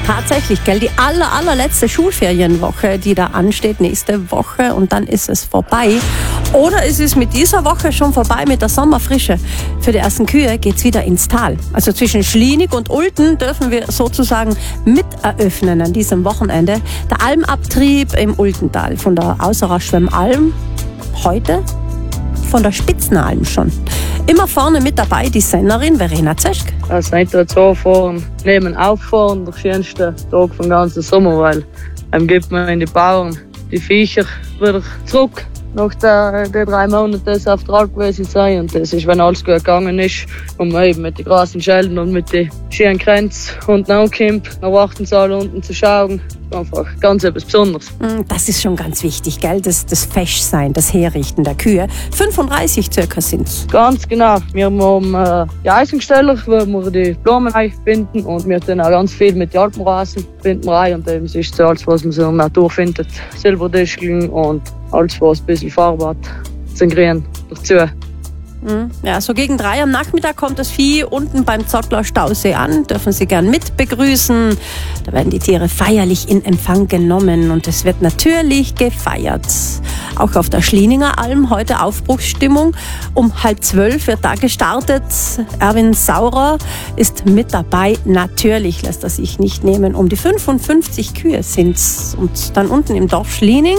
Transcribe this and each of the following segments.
Tatsächlich, gell? Die allerletzte Schulferienwoche, die da ansteht, nächste Woche, und dann ist es vorbei. Oder ist es mit dieser Woche schon vorbei mit der Sommerfrische? Für die ersten Kühe geht's wieder ins Tal. Also zwischen Schlienig und Ulten dürfen wir sozusagen mit eröffnen an diesem Wochenende. Der Almabtrieb im Ultental von der Außerer Schwemmalm heute von der Spitzenalm schon. Immer vorne mit dabei die Sennerin Verena Zeschk. Das nicht so fahren, nehmen auffahren, der schönste Tag vom ganzen Sommer, weil dann gibt man in die Bauern die Viecher wieder zurück. Nach den 3 Monaten das Auftrag gewesen sein. Und das ist, wenn alles gut gegangen ist, und man eben mit den großen Schilden und mit den schönen Kränzen unten ankommt, nach Wachtensaal unten zu schauen. Einfach ganz etwas Besonderes. Das ist schon ganz wichtig, gell? Das Feschsein, das Herrichten der Kühe. 35 circa sind's. Ganz genau. Wir haben die Eisensteller, wo wir die Blumen einbinden, und wir tun auch ganz viel mit den Alpenrasen binden wir ein. Und eben ist so alles, was man so in der Natur findet. Silberdisteln und alles, was ein bisschen Farbe hat, sind grün dazu. Ja, so gegen 3 am Nachmittag kommt das Vieh unten beim Zottler Stausee an. Dürfen Sie gern mit begrüßen. Da werden die Tiere feierlich in Empfang genommen und es wird natürlich gefeiert. Auch auf der Schlieninger Alm heute Aufbruchsstimmung. Um 11:30 wird da gestartet. Erwin Saurer ist mit dabei. Natürlich lässt er sich nicht nehmen. Um die 55 Kühe sind's. Und dann unten im Dorf Schliening,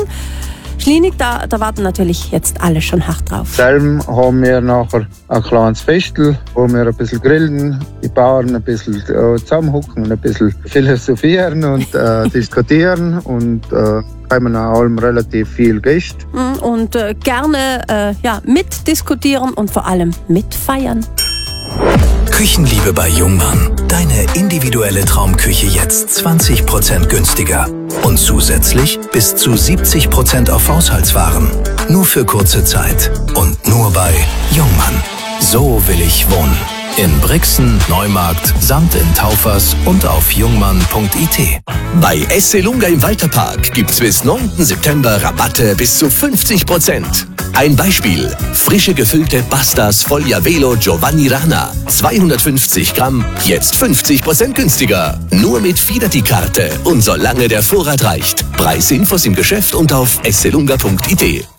da warten natürlich jetzt alle schon hart drauf. Selben haben wir nachher ein kleines Festel, wo wir ein bisschen grillen, die Bauern ein bisschen zusammenhocken und ein bisschen philosophieren und diskutieren, und haben auch allem relativ viel Gäste. Und gerne mitdiskutieren und vor allem mitfeiern. Küchenliebe bei Jungmann. Deine individuelle Traumküche jetzt 20% günstiger. Und zusätzlich bis zu 70% auf Haushaltswaren. Nur für kurze Zeit. Und nur bei Jungmann. So will ich wohnen. In Brixen, Neumarkt, samt in Taufers und auf jungmann.it. Bei Esselunga im Walterpark gibt's bis 9. September Rabatte bis zu 50%. Ein Beispiel: frische gefüllte Pastas Foglia Velo Giovanni Rana. 250 Gramm, jetzt 50% günstiger. Nur mit Fidati-Karte und solange der Vorrat reicht. Preisinfos im Geschäft und auf esselunga.it.